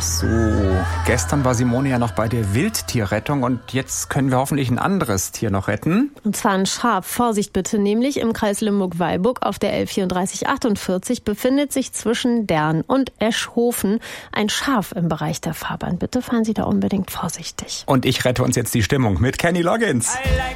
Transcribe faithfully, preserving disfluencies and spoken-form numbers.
So, gestern war Simone ja noch bei der Wildtierrettung und jetzt können wir hoffentlich ein anderes Tier noch retten. Und zwar ein Schaf. Vorsicht bitte, nämlich im Kreis Limburg-Weilburg auf der L vierunddreißig achtundvierzig befindet sich zwischen Dern und Eschhofen ein Schaf im Bereich der Fahrbahn. Bitte fahren Sie da unbedingt vorsichtig. Und ich rette uns jetzt die Stimmung mit Kenny Loggins.